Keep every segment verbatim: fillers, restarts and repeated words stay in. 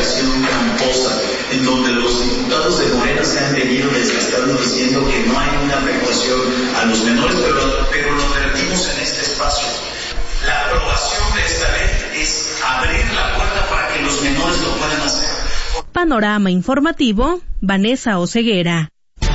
operación tramposa, en donde los diputados de Morena se han venido desgastando diciendo que no hay una afectación a los menores, pero, pero lo advertimos en este espacio. La aprobación de esta ley es abrir la puerta para que los menores lo puedan hacer. Panorama informativo, Vanessa Oseguera.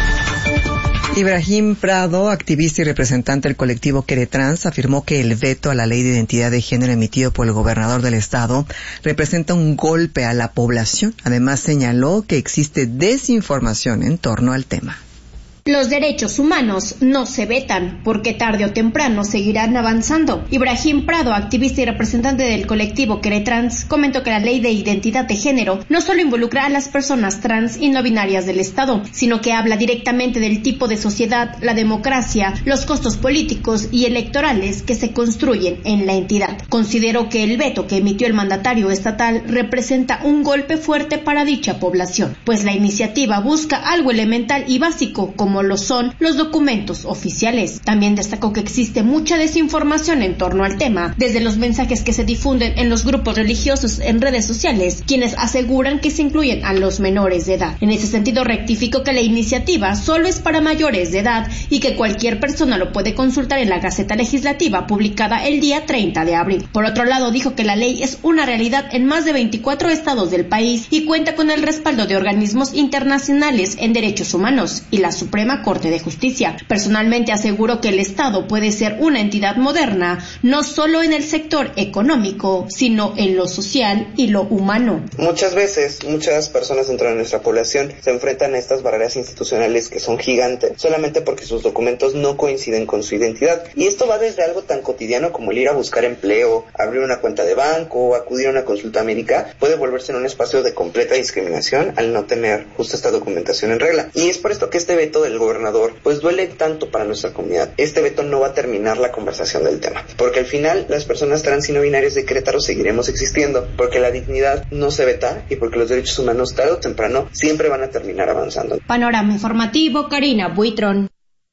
Ibrahim Prado, activista y representante del colectivo Queretrans, afirmó que el veto a la ley de identidad de género emitido por el gobernador del estado representa un golpe a la población. Además, señaló que existe desinformación en torno al tema. Los derechos humanos no se vetan, porque tarde o temprano seguirán avanzando. Ibrahim Prado, activista y representante del colectivo Queretrans, comentó que la ley de identidad de género no solo involucra a las personas trans y no binarias del Estado, sino que habla directamente del tipo de sociedad, la democracia, los costos políticos y electorales que se construyen en la entidad. Consideró que el veto que emitió el mandatario estatal representa un golpe fuerte para dicha población, pues la iniciativa busca algo elemental y básico como como lo son los documentos oficiales. También destacó que existe mucha desinformación en torno al tema, desde los mensajes que se difunden en los grupos religiosos en redes sociales, quienes aseguran que se incluyen a los menores de edad. En ese sentido, rectificó que la iniciativa solo es para mayores de edad y que cualquier persona lo puede consultar en la Gaceta Legislativa publicada el día treinta de abril. Por otro lado, dijo que la ley es una realidad en más de veinticuatro estados del país y cuenta con el respaldo de organismos internacionales en derechos humanos y la Suprema Corte de Justicia. Personalmente aseguró que el Estado puede ser una entidad moderna, no solo en el sector económico, sino en lo social y lo humano. Muchas veces, muchas personas dentro de nuestra población se enfrentan a estas barreras institucionales que son gigantes, solamente porque sus documentos no coinciden con su identidad. Y esto va desde algo tan cotidiano como el ir a buscar empleo, abrir una cuenta de banco o acudir a una consulta médica, puede volverse en un espacio de completa discriminación al no tener justo esta documentación en regla. Y es por esto que este veto del gobernador pues duele tanto para nuestra comunidad. Este veto no va a terminar la conversación del tema, porque al final las personas trans y no binarias de Querétaro seguiremos existiendo, porque la dignidad no se veta y porque los derechos humanos tarde o temprano siempre van a terminar avanzando. Panorama informativo, Karina Buitrón.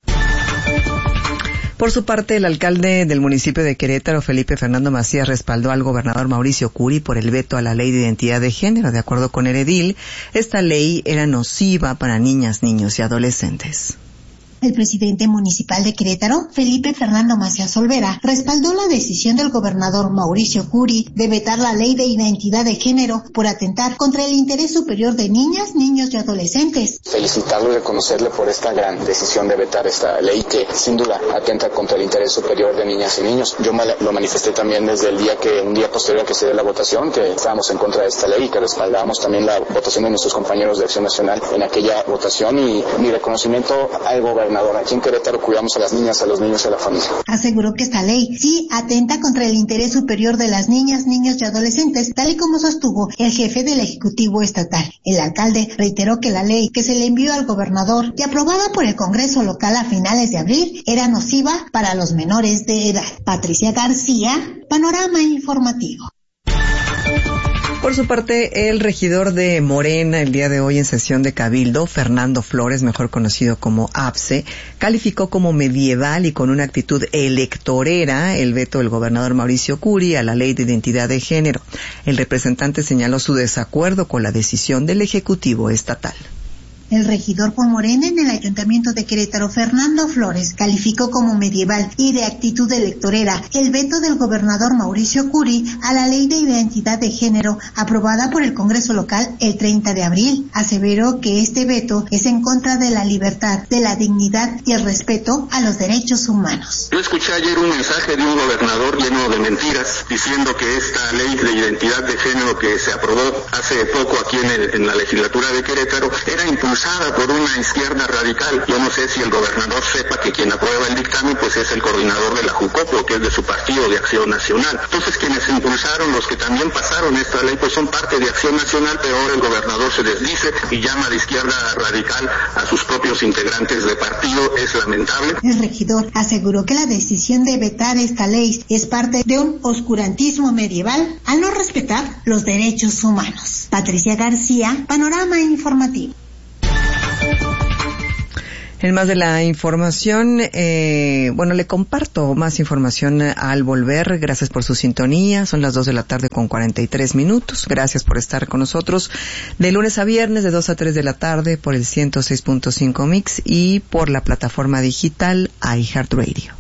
Por su parte, el alcalde del municipio de Querétaro, Felipe Fernando Macías, respaldó al gobernador Mauricio Curi por el veto a la ley de identidad de género. De acuerdo con el edil, esta ley era nociva para niñas, niños y adolescentes. El presidente municipal de Querétaro, Felipe Fernando Macías Olvera, respaldó la decisión del gobernador Mauricio Curi de vetar la ley de identidad de género por atentar contra el interés superior de niñas, niños y adolescentes. Felicitarlo y reconocerle por esta gran decisión de vetar esta ley que sin duda atenta contra el interés superior de niñas y niños. Yo lo manifesté también desde el día que, un día posterior a que se dio la votación, que estábamos en contra de esta ley y que respaldábamos también la votación de nuestros compañeros de Acción Nacional en aquella votación, y mi reconocimiento al gobernador. Aquí en Querétaro cuidamos a las niñas, a los niños y a la familia. Aseguró que esta ley sí atenta contra el interés superior de las niñas, niños y adolescentes, tal y como sostuvo el jefe del Ejecutivo Estatal. El alcalde reiteró que la ley que se le envió al gobernador y aprobada por el Congreso local a finales de abril era nociva para los menores de edad. Patricia García, Panorama Informativo. Por su parte, el regidor de Morena el día de hoy en sesión de Cabildo, Fernando Flores, mejor conocido como APSE, calificó como medieval y con una actitud electorera el veto del gobernador Mauricio Curi a la ley de identidad de género. El representante señaló su desacuerdo con la decisión del Ejecutivo Estatal. El regidor por Morena en el Ayuntamiento de Querétaro, Fernando Flores, calificó como medieval y de actitud electorera el veto del gobernador Mauricio Curi a la ley de identidad de género aprobada por el Congreso local el treinta de abril. Aseveró que este veto es en contra de la libertad, de la dignidad y el respeto a los derechos humanos. Yo escuché ayer un mensaje de un gobernador lleno de mentiras, diciendo que esta ley de identidad de género que se aprobó hace poco aquí en, el, en la legislatura de Querétaro era impulsada por una izquierda radical. Yo no sé si el gobernador sepa que quien aprueba el dictamen pues es el coordinador de la JUCOPO, que es de su partido de Acción Nacional. Entonces quienes impulsaron, los que también pasaron esta ley, pues son parte de Acción Nacional, pero ahora el gobernador se desdice y llama de izquierda radical a sus propios integrantes de partido. Es lamentable. El regidor aseguró que la decisión de vetar esta ley es parte de un oscurantismo medieval al no respetar los derechos humanos. Patricia García, Panorama Informativo. En más de la información, eh, bueno, le comparto más información al volver. Gracias por su sintonía. Son las dos de la tarde con cuarenta y tres minutos. Gracias por estar con nosotros de lunes a viernes de dos a tres de la tarde por el ciento seis punto cinco Mix y por la plataforma digital iHeartRadio.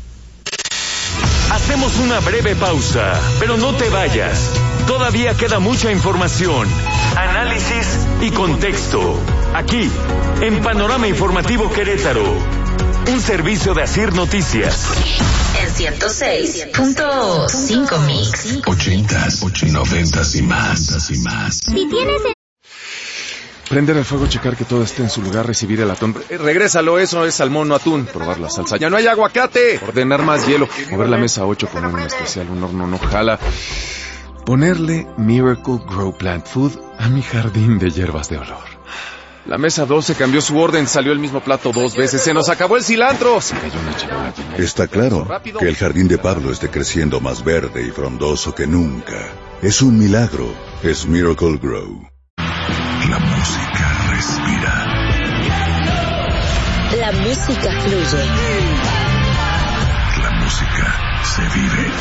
Hacemos una breve pausa, pero no te vayas. Todavía queda mucha información, análisis y contexto. Aquí, en Panorama Informativo Querétaro, un servicio de Asir Noticias. En ciento seis punto cinco Mix. Ochentas, noventas y más, y más. Si tienes el... Prender el fuego, checar que todo esté en su lugar, recibir el atún. Eh, regrésalo, eso es salmón, no atún. Probar la salsa. ¡Ya no hay aguacate! Ordenar más hielo. Mover la mesa ocho, poner un especial, un horno no jala. Ponerle Miracle Grow Plant Food a mi jardín de hierbas de olor. La mesa doce cambió su orden, salió el mismo plato dos veces. ¡Se nos acabó el cilantro! Se cayó una charola. Está claro que el jardín de Pablo esté creciendo más verde y frondoso que nunca. Es un milagro. Es Miracle Grow. La música respira. La música fluye. La música se vive.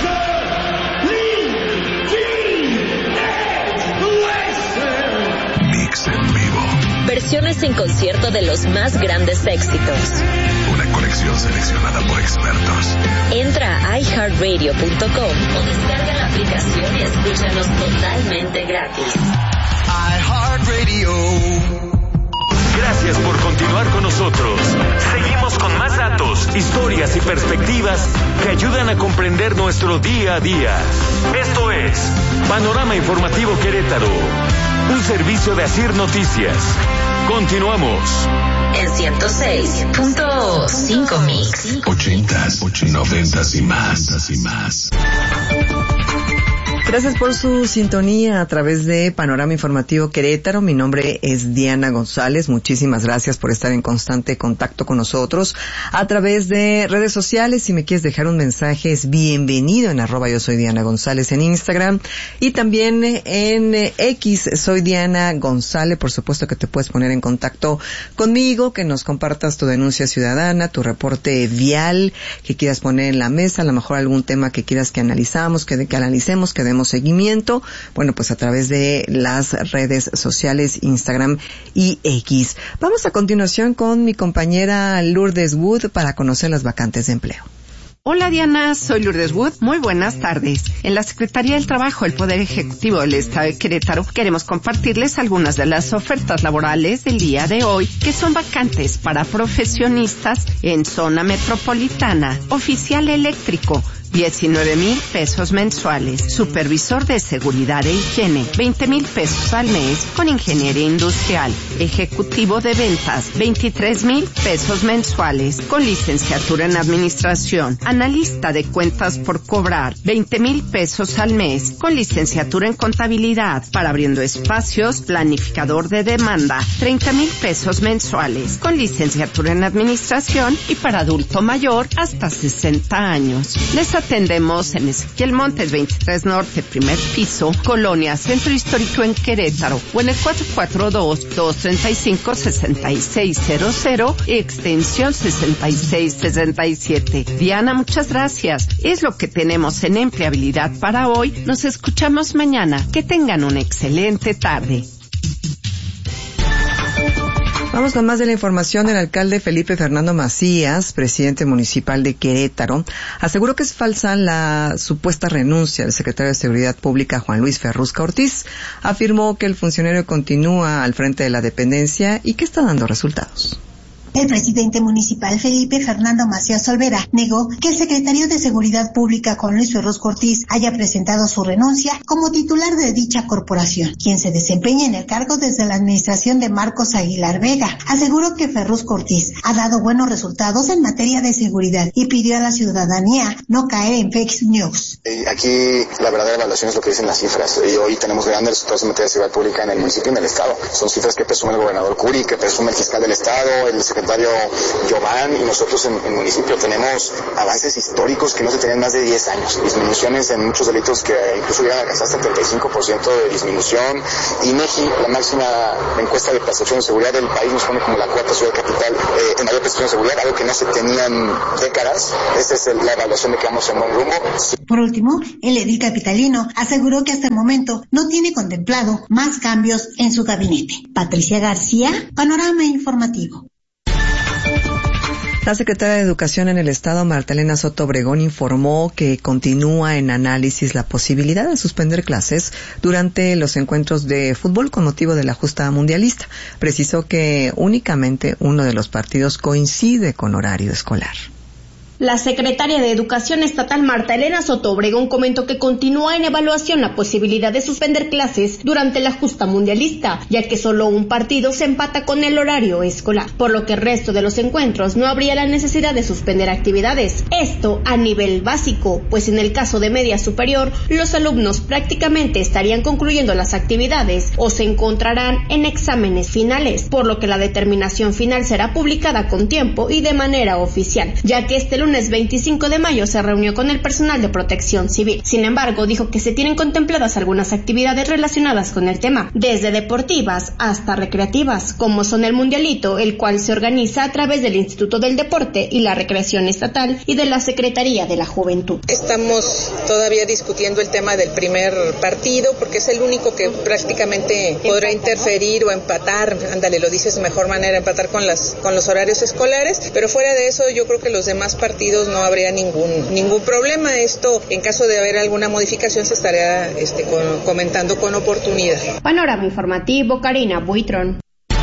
Mix en vivo. Versiones en concierto de los más grandes éxitos. Una colección seleccionada por expertos. Entra a i heart radio punto com o descarga la aplicación y escúchanos totalmente gratis. iHeartRadio. Gracias por continuar con nosotros. Seguimos con más datos, historias y perspectivas que ayudan a comprender nuestro día a día. Esto es Panorama Informativo Querétaro, un servicio de Asir Noticias. Continuamos. En ciento seis punto cinco Mix. Ochentas, noventas y más, y más. Gracias por su sintonía a través de Panorama Informativo Querétaro. Mi nombre es Diana González. Muchísimas gracias por estar en constante contacto con nosotros a través de redes sociales. Si me quieres dejar un mensaje, es bienvenido en arroba yo soy Diana González en Instagram y también en X soy Diana González. Por supuesto que te puedes poner en contacto conmigo, que nos compartas tu denuncia ciudadana, tu reporte vial que quieras poner en la mesa, a lo mejor algún tema que quieras que analizamos, que, que analicemos, que demos seguimiento, bueno, pues a través de las redes sociales, Instagram y X. Vamos a continuación con mi compañera Lourdes Wood para conocer las vacantes de empleo. Hola Diana, soy Lourdes Wood. Muy buenas tardes. En la Secretaría del Trabajo del Poder Ejecutivo del Estado de Querétaro queremos compartirles algunas de las ofertas laborales del día de hoy que son vacantes para profesionistas en zona metropolitana. Oficial eléctrico, diecinueve mil pesos mensuales. Supervisor de seguridad e higiene, veinte mil pesos al mes con ingeniería industrial. Ejecutivo de ventas, veintitrés mil pesos mensuales con licenciatura en administración. Analista de cuentas por cobrar, veinte mil pesos al mes con licenciatura en contabilidad. Para abriendo espacios, planificador de demanda, treinta mil pesos mensuales con licenciatura en administración y para adulto mayor hasta sesenta años. Les atendemos en Ezequiel Montes veintitrés Norte, primer piso, Colonia Centro Histórico en Querétaro, o en el cuatro cuatro dos, dos tres cinco, seis seis cero cero, extensión sesenta y seis sesenta y siete. Diana, muchas gracias. Es lo que tenemos en empleabilidad para hoy. Nos escuchamos mañana. Que tengan una excelente tarde. Vamos con más de la información. El alcalde Felipe Fernando Macías, presidente municipal de Querétaro, aseguró que es falsa la supuesta renuncia del secretario de Seguridad Pública Juan Luis Ferrusca Ortiz. Afirmó que el funcionario continúa al frente de la dependencia y que está dando resultados. El presidente municipal Felipe Fernando Macías Olvera negó que el secretario de Seguridad Pública Juan Luis Ferrusca Ortiz haya presentado su renuncia como titular de dicha corporación, quien se desempeña en el cargo desde la administración de Marcos Aguilar Vega. Aseguró que Ferrusca Ortiz ha dado buenos resultados en materia de seguridad y pidió a la ciudadanía no caer en fake news. Eh, aquí la verdadera evaluación es lo que dicen las cifras. Y hoy tenemos grandes resultados en materia de seguridad pública en el municipio y en el estado. Son cifras que presume el gobernador Curi, que presume el fiscal del estado, el secretario secretario Giovanni y nosotros en el municipio tenemos avances históricos que no se tenían más de diez años, disminuciones en muchos delitos que incluso llegan a alcanzar hasta treinta y cinco por ciento de disminución. INEGI, la máxima encuesta de percepción de seguridad del país, nos pone como la cuarta ciudad capital eh, en mayor percepción de seguridad, algo que no se tenía en décadas. Esta es el, la evaluación de que vamos en buen rumbo. Sí. Por último, el edil capitalino aseguró que hasta el momento no tiene contemplado más cambios en su gabinete. Patricia García, Panorama Informativo. La secretaria de Educación en el Estado, Marta Elena Soto Obregón, informó que continúa en análisis la posibilidad de suspender clases durante los encuentros de fútbol con motivo de la justa mundialista. Precisó que únicamente uno de los partidos coincide con horario escolar. La secretaria de Educación Estatal, Marta Elena Soto Obregón, comentó que continúa en evaluación la posibilidad de suspender clases durante la justa mundialista, ya que solo un partido se empata con el horario escolar, por lo que el resto de los encuentros no habría la necesidad de suspender actividades. Esto a nivel básico, pues en el caso de media superior, los alumnos prácticamente estarían concluyendo las actividades o se encontrarán en exámenes finales, por lo que la determinación final será publicada con tiempo y de manera oficial, ya que este lunes lunes veinticinco de mayo se reunió con el personal de Protección Civil. Sin embargo, dijo que se tienen contempladas algunas actividades relacionadas con el tema, desde deportivas hasta recreativas, como son el Mundialito, el cual se organiza a través del Instituto del Deporte y la Recreación Estatal y de la Secretaría de la Juventud. Estamos todavía discutiendo el tema del primer partido, porque es el único que prácticamente podrá interferir o empatar, ándale, lo dices de mejor manera, empatar con las con los horarios escolares, pero fuera de eso yo creo que los demás partidos no habría ningún ningún problema. Esto, en caso de haber alguna modificación, se estaría este, con, comentando con oportunidad. Panorama Informativo, Karina Buitrón.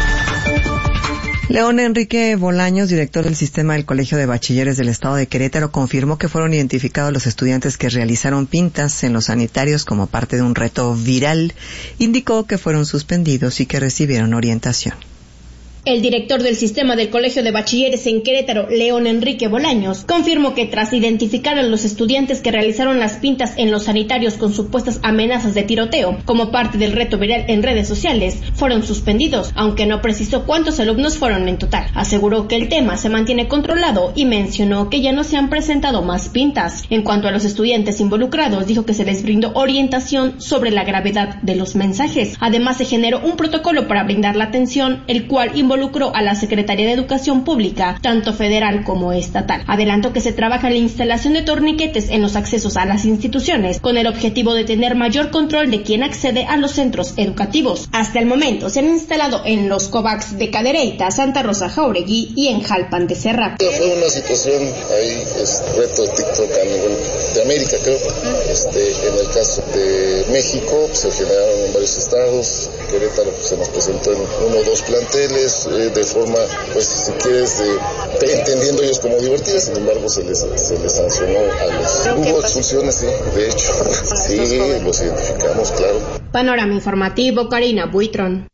León Enrique Bolaños, director del sistema del Colegio de Bachilleres del Estado de Querétaro, confirmó que fueron identificados los estudiantes que realizaron pintas en los sanitarios como parte de un reto viral. Indicó que fueron suspendidos y que recibieron orientación. El director del sistema del Colegio de Bachilleres en Querétaro, León Enrique Bolaños, confirmó que tras identificar a los estudiantes que realizaron las pintas en los sanitarios con supuestas amenazas de tiroteo como parte del reto viral en redes sociales, fueron suspendidos, aunque no precisó cuántos alumnos fueron en total. Aseguró que el tema se mantiene controlado y mencionó que ya no se han presentado más pintas. En cuanto a los estudiantes involucrados, dijo que se les brindó orientación sobre la gravedad de los mensajes. Además, se generó un protocolo para brindar la atención, el cual involucró involucró a la Secretaría de Educación Pública, tanto federal como estatal. Adelantó que se trabaja en la instalación de torniquetes en los accesos a las instituciones, con el objetivo de tener mayor control de quién accede a los centros educativos. Hasta el momento se han instalado en los COVAX de Cadereyta, Santa Rosa Jauregui y en Jalpan de Serra. Fue una situación ahí, es reto de TikTok a nivel de América, creo. Este, en el caso de México, se generaron en varios estados. Querétaro pues, se nos presentó en uno o dos planteles, eh, de forma, pues si quieres, de, entendiendo ellos como divertidas, sin embargo se les, se les sancionó a los... Hubo expulsiones, sí, de hecho, sí, los identificamos, claro. Panorama Informativo, Karina Buitrón.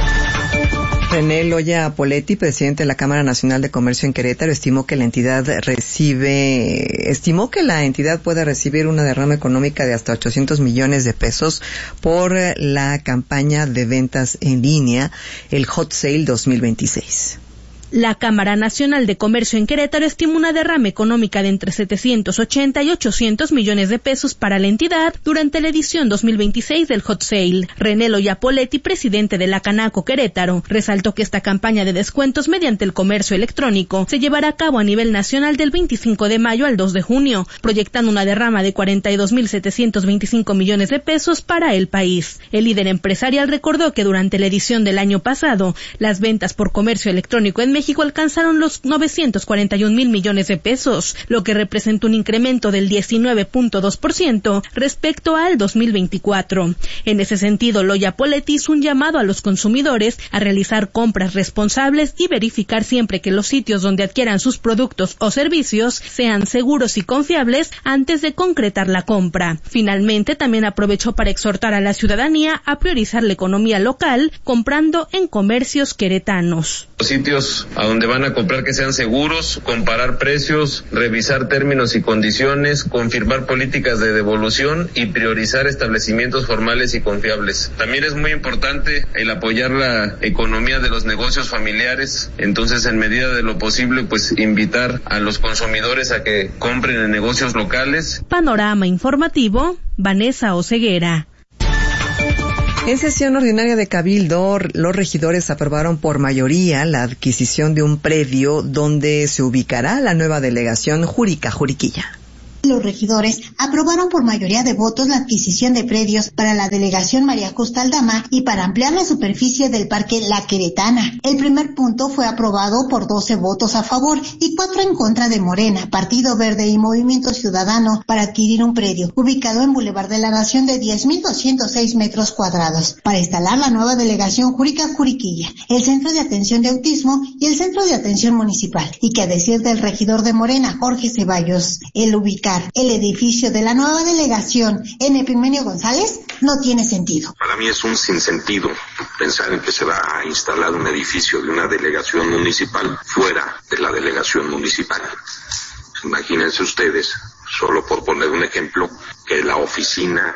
René Loya Poletti, presidente de la Cámara Nacional de Comercio en Querétaro, estimó que la entidad recibe, estimó que la entidad puede recibir una derrama económica de hasta ochocientos millones de pesos por la campaña de ventas en línea, el Hot Sale dos mil veintiséis. La Cámara Nacional de Comercio en Querétaro estima una derrama económica de entre setecientos ochenta y ochocientos millones de pesos para la entidad durante la edición dos mil veintiséis del Hot Sale. René Loya Poletti, presidente de la Canaco Querétaro, resaltó que esta campaña de descuentos mediante el comercio electrónico se llevará a cabo a nivel nacional del veinticinco de mayo al dos de junio, proyectando una derrama de cuarenta y dos mil setecientos veinticinco millones de pesos para el país. El líder empresarial recordó que durante la edición del año pasado, las ventas por comercio electrónico en México México alcanzaron los novecientos cuarenta y un mil millones de pesos, lo que representa un incremento del diecinueve punto dos por ciento respecto al dos mil veinticuatro. En ese sentido, Loya Poletti hizo un llamado a los consumidores a realizar compras responsables y verificar siempre que los sitios donde adquieran sus productos o servicios sean seguros y confiables antes de concretar la compra. Finalmente, también aprovechó para exhortar a la ciudadanía a priorizar la economía local comprando en comercios queretanos. Los sitios a donde van a comprar que sean seguros, comparar precios, revisar términos y condiciones, confirmar políticas de devolución y priorizar establecimientos formales y confiables. También es muy importante el apoyar la economía de los negocios familiares, entonces en medida de lo posible pues invitar a los consumidores a que compren en negocios locales. Panorama informativo, Vanessa Oseguera. En sesión ordinaria de Cabildo, los regidores aprobaron por mayoría la adquisición de un predio donde se ubicará la nueva delegación Jurica-Juriquilla. Los regidores aprobaron por mayoría de votos la adquisición de predios para la delegación María Justa Aldama y para ampliar la superficie del Parque La Queretana. El primer punto fue aprobado por doce votos a favor y cuatro en contra de Morena, Partido Verde y Movimiento Ciudadano para adquirir un predio ubicado en Boulevard de la Nación de diez mil doscientos seis metros cuadrados para instalar la nueva delegación Jurica-Juriquilla, el Centro de Atención de Autismo y el Centro de Atención Municipal, y que a decir del regidor de Morena, Jorge Ceballos, el ubicar el edificio de la nueva delegación en Epigmenio González no tiene sentido. Para mí es un sinsentido pensar en que se va a instalar un edificio de una delegación municipal fuera de la delegación municipal. Imagínense ustedes, solo por poner un ejemplo, que la oficina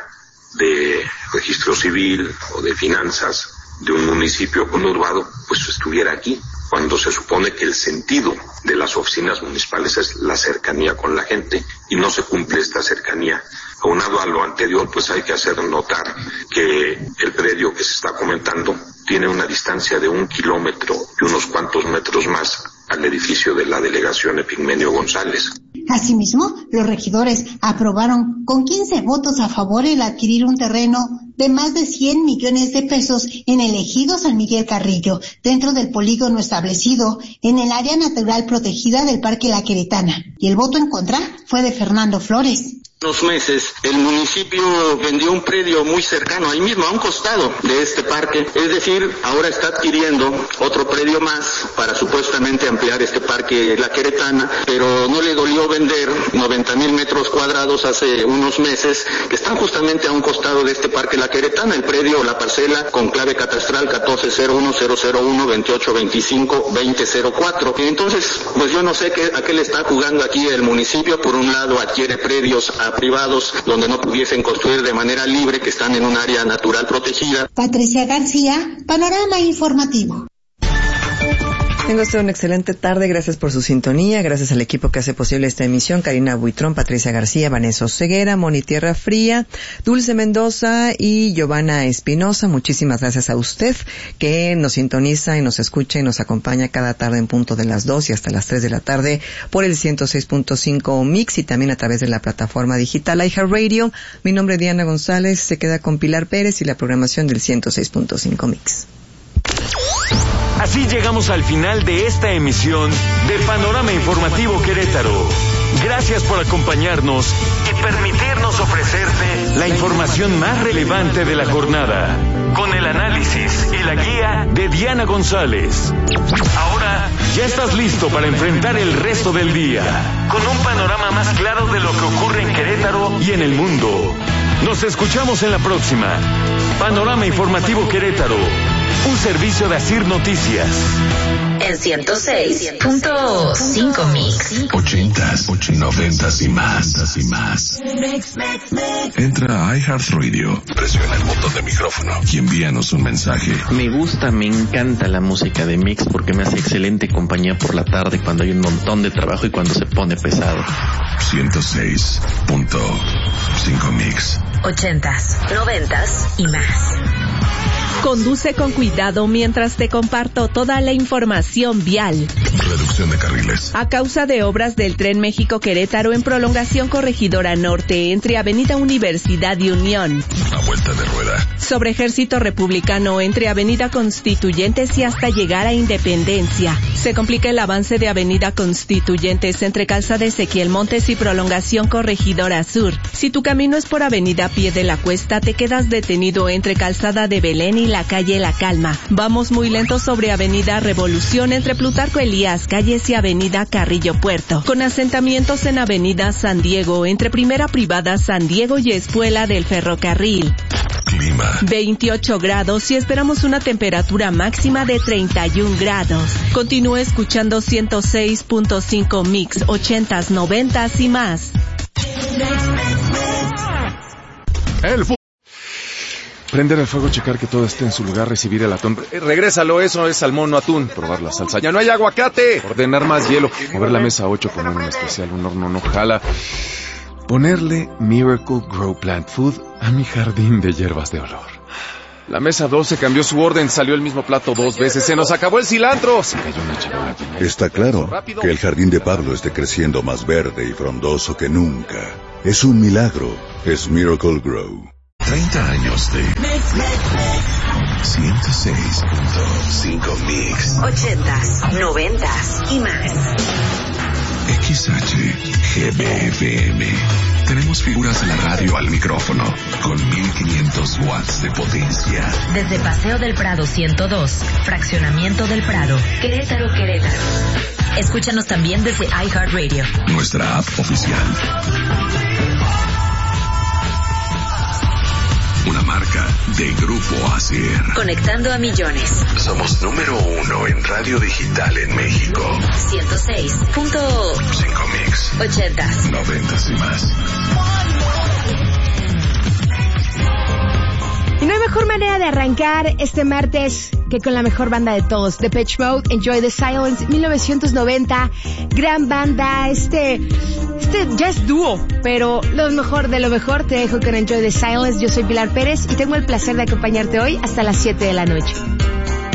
de registro civil o de finanzas de un municipio conurbado pues estuviera aquí, cuando se supone que el sentido de las oficinas municipales es la cercanía con la gente y no se cumple esta cercanía. Aunado a lo anterior, pues hay que hacer notar que el predio que se está comentando tiene una distancia de un kilómetro y unos cuantos metros más al edificio de la delegación Epigmenio González. Asimismo, los regidores aprobaron con quince votos a favor el adquirir un terreno de más de cien millones de pesos en el ejido San Miguel Carrillo, dentro del polígono establecido en el área natural protegida del Parque La Queretana. Y el voto en contra fue de Fernando Flores. Unos meses, el municipio vendió un predio muy cercano, ahí mismo, a un costado de este parque. Es decir, ahora está adquiriendo otro predio más para supuestamente ampliar este parque La Queretana, pero no le dolió vender noventa mil metros cuadrados hace unos meses, que están justamente a un costado de este parque La Queretana, el predio, la parcela con clave catastral catorce cero uno cero cero uno veintiocho veinticinco veinte cero cuatro. Y entonces, pues yo no sé qué, a qué le está jugando aquí el municipio. Por un lado adquiere predios a privados donde no pudiesen construir de manera libre, que están en un área natural protegida. Patricia García, Panorama Informativo. Tengo usted una excelente tarde, gracias por su sintonía, gracias al equipo que hace posible esta emisión, Karina Buitrón, Patricia García, Vanessa Oseguera, Moni Tierra Fría, Dulce Mendoza y Giovanna Espinosa. Muchísimas gracias a usted que nos sintoniza y nos escucha y nos acompaña cada tarde en punto de las dos y hasta las tres de la tarde por el ciento seis punto cinco Mix y también a través de la plataforma digital iHeartRadio. Mi nombre es Diana González, se queda con Pilar Pérez y la programación del ciento seis punto cinco Mix. Así llegamos al final de esta emisión de Panorama Informativo Querétaro. Gracias por acompañarnos y permitirnos ofrecerte la información más relevante de la jornada, con el análisis y la guía de Diana González. Ahora ya estás listo para enfrentar el resto del día, con un panorama más claro de lo que ocurre en Querétaro y en el mundo. Nos escuchamos en la próxima. Panorama Informativo Querétaro, un servicio de Asir Noticias. En ciento seis punto cinco Mix. Ochentas, noventas y más. y más. Entra a iHeartRadio, presiona el botón de micrófono y envíanos un mensaje. Me gusta, me encanta la música de Mix porque me hace excelente compañía por la tarde cuando hay un montón de trabajo y cuando se pone pesado. ciento seis punto cinco Mix. Ochentas, noventas y más. Conduce con cuidado mientras te comparto toda la información vial. Reducción de carriles. A causa de obras del Tren México-Querétaro en prolongación Corregidora Norte entre Avenida Universidad y Unión. A vuelta de rueda. Sobre Ejército Republicano entre Avenida Constituyentes y hasta llegar a Independencia. Se complica el avance de Avenida Constituyentes entre Calzada Ezequiel Montes y prolongación Corregidora Sur. Si tu camino es por Avenida Pie de la Cuesta, te quedas detenido entre Calzada de Belén y la calle La Calma. Vamos muy lento sobre Avenida Revolución entre Plutarco Elías Calles y Avenida Carrillo Puerto, con asentamientos en Avenida San Diego entre Primera Privada San Diego y Espuela del Ferrocarril. clima. veintiocho grados y esperamos una temperatura máxima de treinta y un grados. Continúe escuchando ciento seis punto cinco Mix, ochentas, noventas y más. El fu- Prender el fuego, checar que todo esté en su lugar, recibir el atún. Eh, regrésalo, eso es salmón, no atún. Probar la salsa. ¡Ya no hay aguacate! Ordenar más hielo. Mover la mesa ocho, poner un especial, un horno no jala. Ponerle Miracle Grow Plant Food a mi jardín de hierbas de olor. La mesa doce cambió su orden, salió el mismo plato dos veces. ¡Se nos acabó el cilantro! Se cayó una charola. Está claro que el jardín de Pablo esté creciendo más verde y frondoso que nunca. Es un milagro. Es Miracle Grow. treinta años de ciento seis punto cinco Mix. ochentas, noventas y más. X H G B F M. Tenemos figuras de la radio al micrófono con mil quinientos watts de potencia. Desde Paseo del Prado ciento dos, Fraccionamiento del Prado, Querétaro, Querétaro. Escúchanos también desde iHeartRadio. Nuestra app oficial. Una marca de Grupo Acer. Conectando a millones. Somos número uno en radio digital en México. ciento seis punto cinco Mix. ochentas. Noventas y más. Y no hay mejor manera de arrancar este martes que con la mejor banda de todos, Depeche Mode, Enjoy the Silence, mil novecientos noventa, gran banda, este, este ya es dúo, pero lo mejor de lo mejor, te dejo con Enjoy the Silence. Yo soy Pilar Pérez y tengo el placer de acompañarte hoy hasta las siete de la noche.